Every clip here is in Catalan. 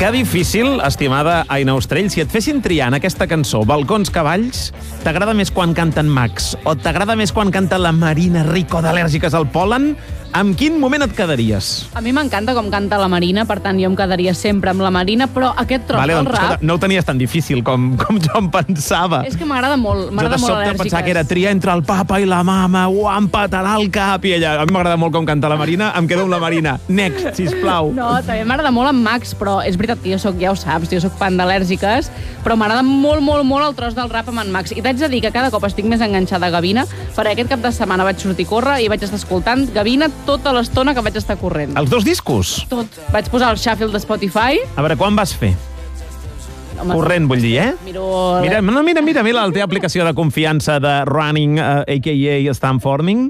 Que difícil, estimada Aina Ostrell, si et fessin triar en aquesta cançó Balcons Cavalls, t'agrada més quan canten Max o t'agrada més quan canta la Marina Rico d'Al·lèrgiques al Pol·len? Amb quin moment et quedaries? A mi m'encanta com canta la Marina, per tant jo em quedaria sempre amb la Marina, però aquest tros del rap... Escolta, no ho tenies tan difícil com jo em pensava. És que m'agrada molt, m'agrada molt Al·lèrgiques. Jo de sobte pensava que era triar entre el papa i la mama, em petarà el cap, i ella, a mi m'agrada molt com canta la Marina, em quedo amb la Marina. Next, sisplau. No, també m'agrada molt en Max, però és veritat que jo soc, ja ho saps, jo soc fan d'Al·lèrgiques, però m'agrada molt, molt, molt el tros del rap amb en Max. I t'haig de dir que cada cop estic més enganxada a Gavina, perquè aquest cap de setmana vaig sortir a córrer i vaig estar escoltant Gavina tota l'estona que vaig estar corrent. Els dos discos? Tot. Vaig posar el shuffle de Spotify. A veure, quan vas fer? Home, corrent, vull dir, eh? Mira, Mira, la teva aplicació de confiança de Running, a.k.a. Stanforming.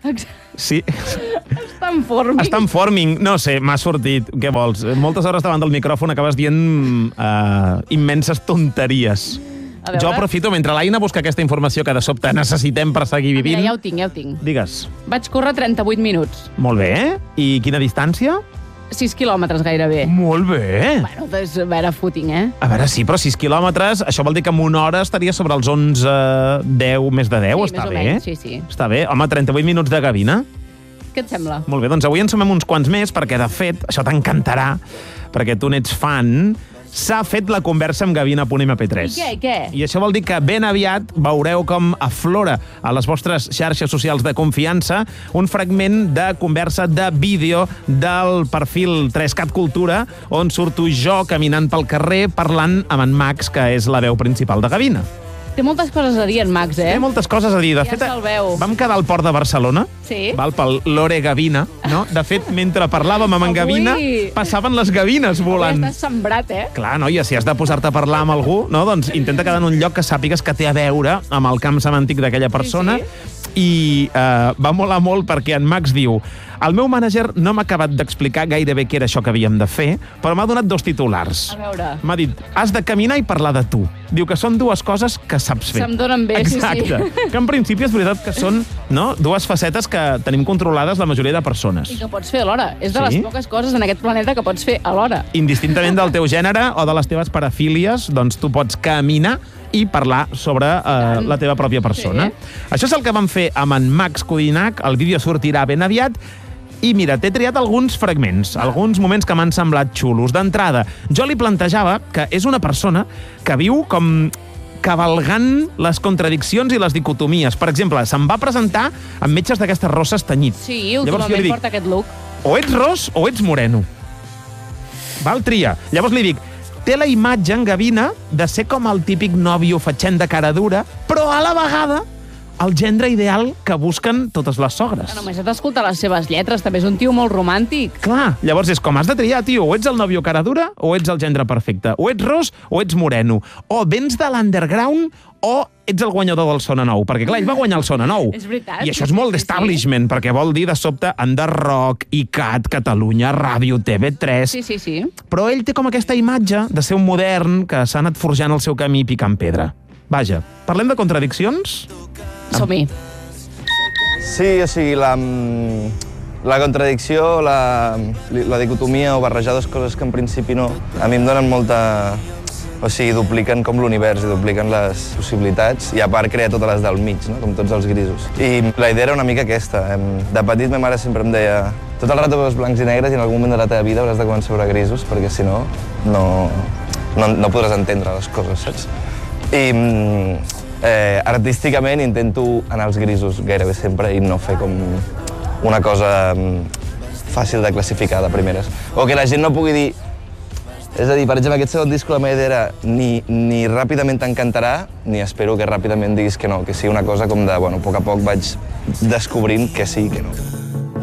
Sí. Stanforming. Stanforming, no sé, m'ha sortit. Què vols? Moltes hores davant del micròfon acabes dient immenses tonteries. Jo aprofito mentre l'Aina busca aquesta informació que de sobte necessitem per seguir vivint. Mira, ja ho tinc. Digues. Vaig córrer 38 minuts. Molt bé. I quina distància? 6 quilòmetres gairebé. Molt bé. Bueno, doncs, a veure, footing, eh? A veure, sí, però 6 quilòmetres, això vol dir que en una hora estaria sobre els 11, 10, més de 10, sí, està més bé? Menys, sí. Està bé. Home, 38 minuts de Gavina. Què et sembla? Molt bé, doncs avui en sumem uns quants més, perquè, de fet, això t'encantarà, perquè tu n'ets fan. S'ha fet la conversa amb Gavina.mp3. I què? I això vol dir que ben aviat veureu com aflora a les vostres xarxes socials de confiança un fragment de conversa de vídeo del perfil 3Cat Cultura, on surto jo caminant pel carrer parlant amb en Max, que és la veu principal de Gavina. Té moltes coses a dir, en Max, eh? Té moltes coses a dir. De fet, se'l veu. vam quedar al port de Barcelona, sí. Pel Lore Gavina, no? De fet, mentre parlàvem amb en Gavina, passaven les gavines volant. Avui estàs sembrat, eh? Clar, noia, si has de posar-te a parlar amb algú, no? Doncs intenta quedar en un lloc que sàpigues que té a veure amb el camp semàntic d'aquella persona. Sí. I va molar molt perquè en Max diu: el meu mànager no m'ha acabat d'explicar gairebé què era això que havíem de fer, però m'ha donat 2 titulars. A veure. M'ha dit, has de caminar i parlar de tu. Diu que són 2 coses que saps fer. Se'm donen bé, exacte. sí. Que en principi és veritat que són, no, 2 facetes que tenim controlades la majoria de persones. I que pots fer alhora. És de les poques coses en aquest planeta que pots fer alhora. Indistintament del teu gènere o de les teves parafílies, doncs tu pots caminar i parlar sobre la teva pròpia persona. Sí. Això és el que vam fer amb en Max Codinac. El vídeo sortirà ben aviat. I mira, t'he triat alguns fragments, alguns moments que m'han semblat xulos. D'entrada, jo li plantejava que és una persona que viu com cavalgant les contradiccions i les dicotomies. Per exemple, se'n va presentar amb metges d'aquestes rosses tenyit. Sí, últimament porta aquest look. O ets ros o ets moreno. Val, tria. Llavors li dic, té la imatge en Gavina de ser com el típic nòvio fatxent de cara dura, però a la vegada el gendre ideal que busquen totes les sogres. No, només has d'escoltar les seves lletres, també és un tio molt romàntic. Clar, llavors és com has de triar, tio, o ets el nòvio cara dura o ets el gendre perfecte, o ets ros o ets moreno, o vens de l'underground o ets el guanyador del Sona Nou, perquè clar, ell va guanyar el Sona Nou. És veritat. I això és molt d'establishment, perquè vol dir de sobte Enderrock, ICAT, Catalunya, Ràdio, TV3... Sí. Però ell té com aquesta imatge de ser un modern que s'ha anat forjant el seu camí picant pedra. Vaja, parlem de contradiccions? Som-hi. Sí, o sigui, la contradicció, la dicotomia o barrejar 2 coses que en principi no, a mi em donen molta... O sigui, dupliquen com l'univers i dupliquen les possibilitats i a part crea totes les del mig, no? Com tots els grisos. I la idea era una mica aquesta. De petit ma mare sempre em deia tot el rato veus blancs i negres i en algun moment de la teva vida hauràs de començar a veure grisos perquè si no, no podràs entendre les coses, saps? I artísticament intento anar als grisos gairebé sempre i no fer com una cosa fàcil de classificar de primeres. O que la gent no pugui dir... És a dir, per exemple, aquest segon disc la meva idea era ni ràpidament t'encantarà, ni espero que ràpidament diguis que no, que sigui una cosa com de, bueno, a poc vaig descobrint que sí i que no.